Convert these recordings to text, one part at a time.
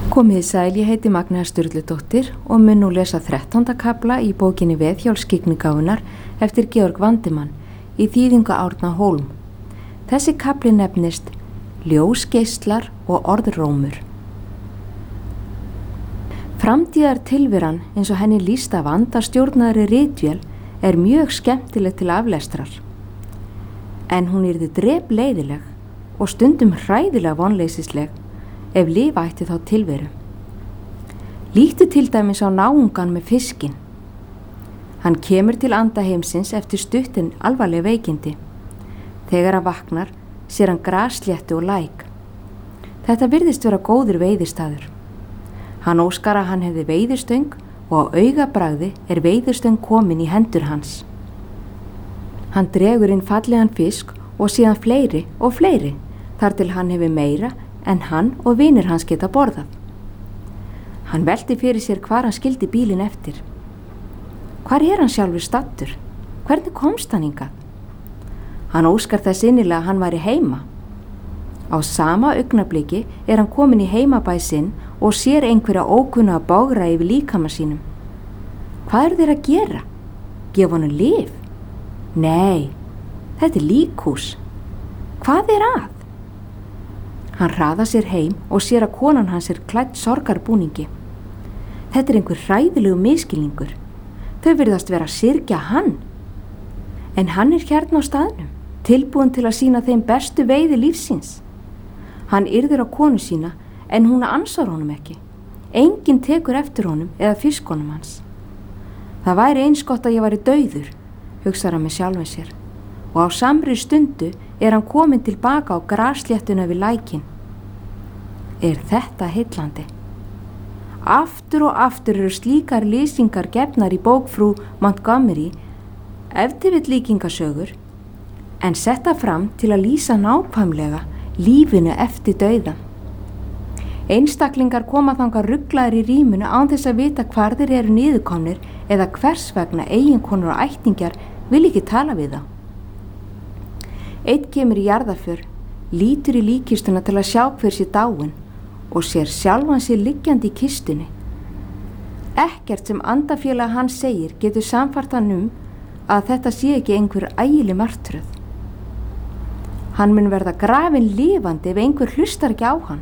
Komiði sæl, ég heiti Magnea Sturludóttir og mun nú lesa 13. kafla í bókinni Veðhjól skyggnigáfunnar eftir Georg Vandimann í þýðingu Árna Hólm. Þessi kafli nefnist Ljósgeislar og orðrómur. Framtíðar tilveran eins og henni lýst af andastjórnaðri ritvél mjög skemmtileg til aflestrar. En hún yrði drepleiðileg og stundum hræðilega vonleysisleg ef lifa ætti þá tilveru. Líktu til dæmis á náungan með fiskinn. Hann kemur til andaheimsins eftir stuttin alvarleg veikindi. Þegar hann vaknar, sér hann grassléttu og læk. Þetta virðist vera góður veiðistaður. Hann óskar að hann hefði veiðistöng og á augabragði veiðistöng komin í hendur hans. Hann dregur inn fallegan fisk og síðan fleiri og fleiri, þar til hann hefur meira en hann og vinir hans geta borðað. Hann velti fyrir sér hvar hann skildi bílinn eftir. Hvar hann sjálfur stattur? Hvernig komst hann hingað? Hann óskar þess innilega að hann væri heima. Á sama augnabliki hann komin í heimabæ sinn og sér einhverja ókunna að bágra yfir líkama sínum. Hvað þeir að gera? Gefa honum lyf? Nei, þetta líkhús. Hvað að? Hann hraðar sér heim og sér að konan hans klædd sorgarbúningi. Þetta einhver hræðilegu misskilningur. Þau virðast vera að syrgja hann. En hann hérna á staðnum, tilbúin til að sýna þeim bestu veiði lífsins. Hann yrðir á konu sína en hún ansvar honum ekki. Enginn tekur eftir honum eða fiskunum hans. Það væri eins gott að ég væri dauður, hugsar hann með sjálfum sér. Og á samri stundu hann komin tilbaka á grassléttuna við lækinn. Þetta heillandi? Aftur og aftur eru slíkar lýsingar gefnar í bók frú Montgomery, ef til vill líkingasögur, en setta fram til að lýsa nákvæmlega lífinu eftir dauðan. Einstaklingar koma þangað ruglaðir í rýminu án þess að vita hvar þeir eru niðurkomnir eða hvers vegna eiginkonur og ættingjar vil ekki tala við þá. Einn kemur í jarðarför, lítur í líkkistuna til að sjá hver sé dáinn og sér sjálfan sig liggjandi í kistunni. Ekkert sem andafélag hans segir getur samfært hann að þetta sé ekki einhver ægileg martröð. Hann mun verða grafinn lifandi ef einhver hlustar ekki á hann.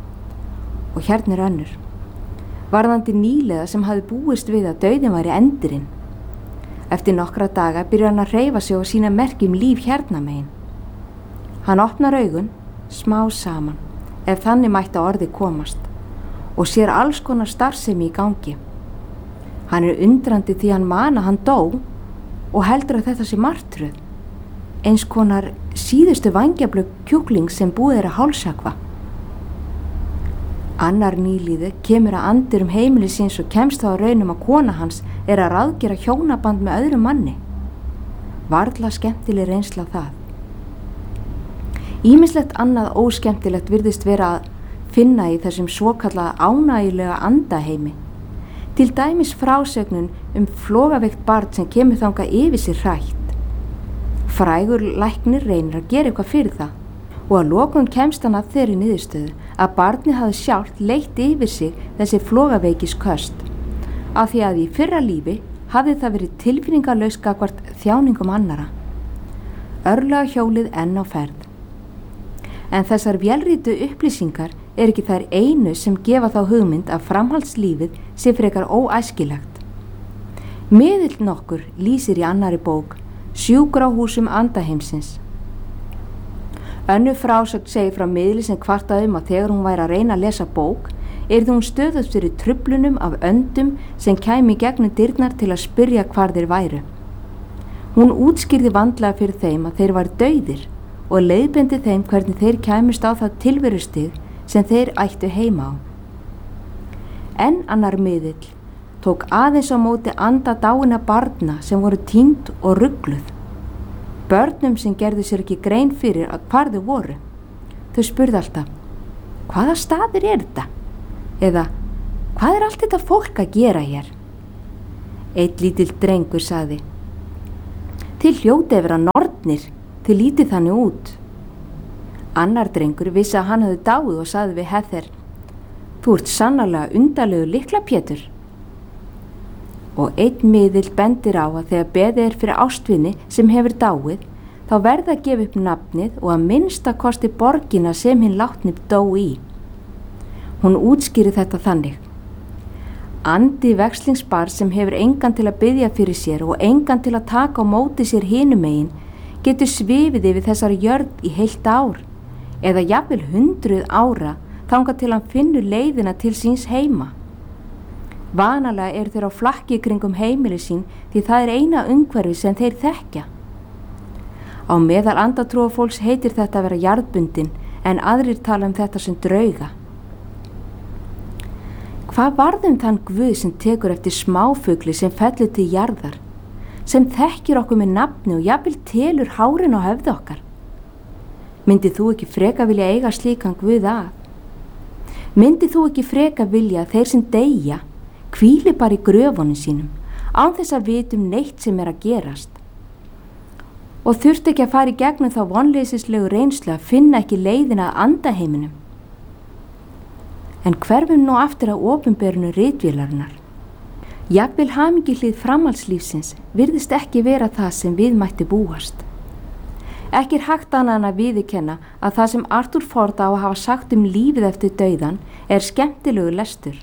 Og önnur. Varðandi nýliða sem hafði búist við að dauðinn væri endirinn. Eftir nokkra daga byrjar hann að hreyfa sig og sýna merki líf megin. Hann opnar augun, smá saman, ef þannig mætti að orði komast, og sér alls konar starfsemi í gangi. Hann undrandi því hann man að hann dó og heldur að þetta sé martröð, eins konar síðustu vængjablögg kjúklings sem búið að hálsakva. Annar nýliði kemur að andir heimili síns og kemst þá að raunum að kona hans að ráðgera hjónaband með öðrum manni. Varla skemmtileg reynsla það. Ýmislegt annað óskemmtilegt virðist vera að finna í þessum svokallaða ánægjulega andaheimi. Til dæmis frásögnun flogaveikt barn sem kemur þangað yfir sig hrætt. Frægur læknir reynir að gera eitthvað fyrir það og að lokum kemst hann að þeirri niðurstöðu að barnið hafði sjálft leitt yfir sig þessi flogaveikiköst af því að í fyrra lífi hafði það verið tilfinningalaus gagnvart þjáningum annara. Örlagahjólið enn á ferð. En þessar vélrýtu upplýsingar ekki þær einu sem gefa þá hugmynd að framhaldslífið sé frekar óæskilegt. Miðill nokkur lýsir í annari bók Sjúkrahúsum andaheimsins. Önnur frásögn segir frá miðli sem kvartaði að þegar hún væri að reyna að lesa bók yrði hún stöðugt fyrir truflunum af öndum sem kæmi í gegnum dyrnar til að spyrja hvar þeir væru. Hún útskýrði vandlega fyrir þeim að þeir væru dauðir og leiðbeindi þeim hvernig þeir kæmust á það tilverustig sem þeir ættu heima á. En annar miðill tók aðeins á móti anda dáinna barna sem voru týnd og rugluð. Börnum sem gerðu sér ekki grein fyrir að hvar þau voru. Þau spurði alltaf, hvaða staður þetta? Eða, hvað allt þetta fólk að gera hér? Einn lítill drengur sagði, þið hljótið að vera nornir, þið lítið þannig út. Annar drengur vissi að hann hafði dáið og sagði við Heather, Þú ert sannarlega undarlegur lyklapétur. Og einn miðill bendir á að þegar beðið er fyrir ástvini sem hefur dáið, þá verða að gefa upp nafnið og að minnsta kosti borgina sem hinn látni dó í. Hún útskýrir þetta þannig: andi vekslingsbarns sem hefur engan til að biðja fyrir sér og engan til að taka á móti sér hinum megin getur svifið yfir þessari jörð í heilt ár eða jafnvel 100 ára þangað til hann finnur leiðina til síns heima. Vanalega eru þeir á flakki kringum heimili sín því það er eina umhverfi sem þeir þekkja. Á meðal andatrúarfólks heitir þetta að vera jarðbundin en aðrir tala þetta sem drauga. Hvað varð þann Guð sem tekur eftir smáfugli sem fellur til jarðar, sem þekkir okkur með nafni og jafnvel telur hárin á höfði okkar? Myndið þú ekki freka vilja eiga slíkan Guð að? Myndið þú ekki freka vilja að þeir sem deyja hvíli bara í gröfunum sínum án þess að vita neitt sem er að gerast? Og þurfti ekki að fara í gegnum þá vonleysislegu reynslu að finna ekki leiðina að andaheiminum. En hverfum nú aftur að opinberunu ritvélarinnar. Jafnvel hamingjuhlið framhaldslífsins virðist ekki vera það sem við mætti búast. Ekki er hægt annað en að viðurkenna að það sem Arthur Ford á að hafa sagt lífið eftir dauðan er skemmtilegu lestur.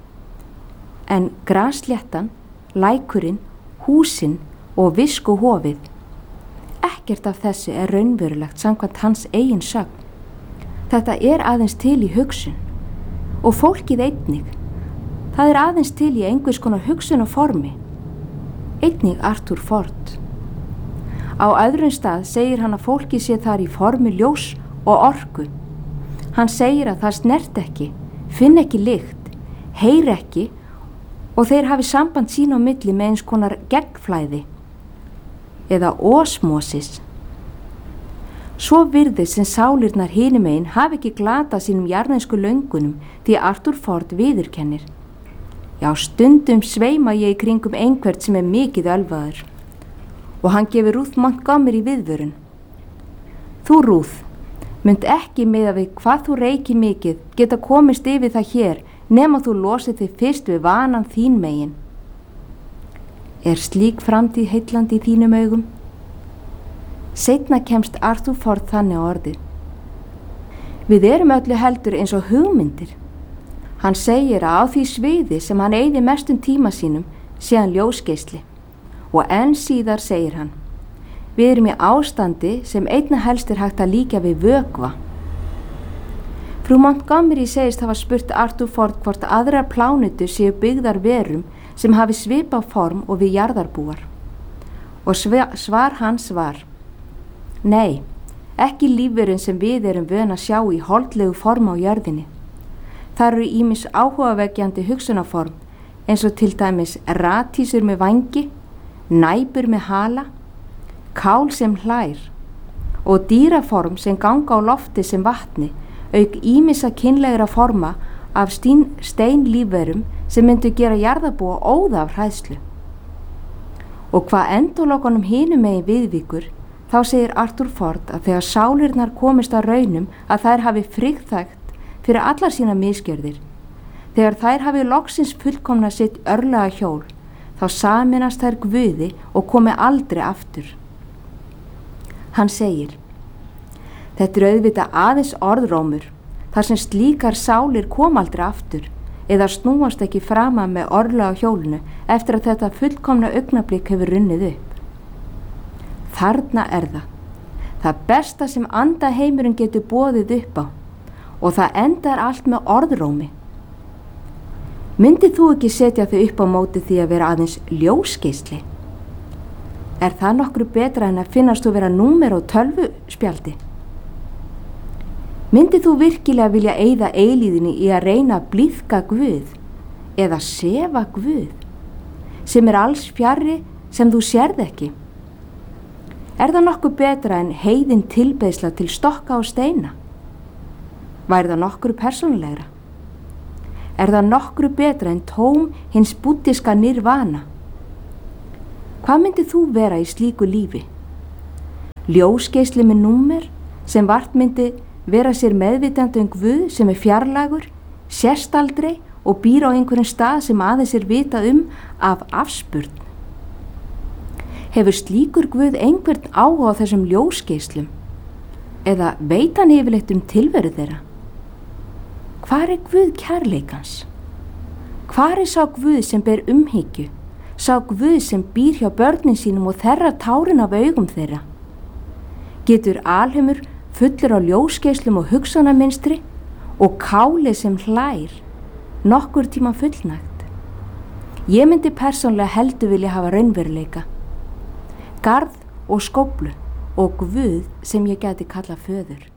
En grassléttan, lækurinn, húsin og viskuhofið, ekkert af þessu er raunverulegt samkvæmt hans eigin sögn. Þetta er aðeins til í hugsun og fólkið einnig. Það er aðeins til í einhvers konar hugsun og formi. Einnig Arthur Ford. Á öðrum stað segir hann að fólkið sé þar í formi ljós og orku. Hann segir að það snert ekki, finn ekki lykt, heyr ekki og þeir hafi samband sín á milli með eins konar gegnflæði eða osmosis. Svo virðist sem sálirnar hinum megin hafi ekki glatað sínum jarðnesku löngunum því Arthur Ford viðurkennir: já, stundum sveima ég í kringum einhvert sem er mikið ölvaður. Og hann gefur Ruth Montgomery viðvörun: þú Ruth, mynd ekki miðað við hvað þú reykir mikið geta komist yfir það hér nema þú losið þig fyrst við vanan þín megin. Er slík framtíð heillandi í þínum augum? Seinna kemst Arthur Ford þannig á orðið: við erum öllu heldur eins og hugmyndir. Hann segir að á því sviði sem hann eyði mestum tíma sínum sé hann ljósgeisli. Og enn síðar segir hann: við erum í ástandi sem einna helst er hægt að líkja við vökva. Frú Montgomery segist hafa spurt Arthur Ford hvort aðrar plánetur séu byggðar verum sem hafi svipað form og við jarðarbúar. Og svar hans var: nei, ekki lífverin sem við erum vön að sjá í holdlegu form á jörðinni. Það eru ýmis áhugavekjandi hugsunarform eins og til dæmis ratísur með vangi, næpur með hala, kál sem hlær og dýraform sem ganga á lofti sem vatni, auk ýmissa kynlegra forma af steinlífverum sem myndu gera jarðarbúa óða af hræðslu. Og hvað endalokunum hinum megin viðvíkur, þá segir Arthur Ford að þegar sálirnar komist að raunum að þær hafi friðþægt fyrir allar sína misgjörðir, þegar þær hafi loksins fullkomna sitt örlaga hjól, þá sameinast þær Guði og komi aldrei aftur. Hann segir: þetta er auðvitað aðeins orðrómur, þar sem slíkar sálir kom aldrei aftur eða snúast ekki frama með örlaga hjólinu eftir að þetta fullkomna augnablik hefur runnið upp. Þarna er það besta sem andaheimurinn getur boðið upp á, og það endar allt með orðrómi. Myndið þú ekki setja þau upp á móti því að vera aðeins ljósgeisli? Er það nokkru betra en að finnast þú vera númer og tölvuspjaldi? Myndið þú virkilega vilja eyða eilíðinni í að reyna að blíðka Guð eða sefa Guð, sem er alls fjarri sem þú sérð ekki? Er það nokkuð betra en heiðin tilbeiðsla til stokka og steina? Væri það nokkru persónulegra? Er það nokkru betra en tóm hins búddiska nirvana? Hvað myndið þú vera í slíku lífi? Ljósgeisli með númer sem vart myndi vera sér meðvitandi Guð sem er fjarlægur, sést aldrei og býr á einhverjum stað sem aðeins er vitað af afspurn. Hefur slíkur Guð einhvern áhuga á þessum ljósgeislum? Eða veit hann yfirleitt tilveru þeirra? Hvar er Guð kærleikans? Hvar er sá Guð sem ber umhyggju? Sá Guð sem býr hjá börnin sínum og þerrar tárin af augum þeirra? Getur alheimur fullur á ljósgeislum og hugsanamynstri og káli sem hlær nokkur tíma fullnægt? Ég myndi persónlega heldur vilja hafa raunveruleika, garð og skóflu og Guð sem ég gæti kalla föður.